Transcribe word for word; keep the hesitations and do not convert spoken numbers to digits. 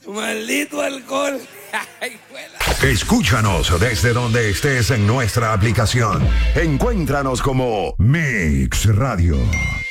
Maldito alcohol. Escúchanos desde donde estés en nuestra aplicación. Encuéntranos como Mix Radio.